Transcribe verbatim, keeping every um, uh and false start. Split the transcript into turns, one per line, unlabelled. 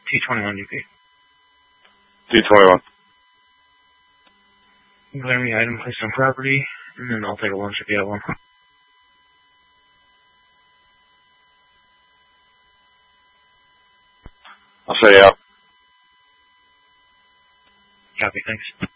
T twenty-one U P.
T twenty-one.
Declare me item placed on property, and then I'll take a lunch if you have one.
I'll say yeah.
Copy, thanks.